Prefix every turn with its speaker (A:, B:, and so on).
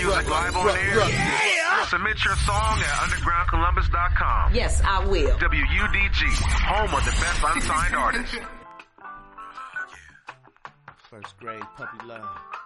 A: music live on air? Yeah! Submit your song at undergroundcolumbus.com.
B: Yes, I will.
A: WUDG, home of the best unsigned artists.
C: First grade puppy love.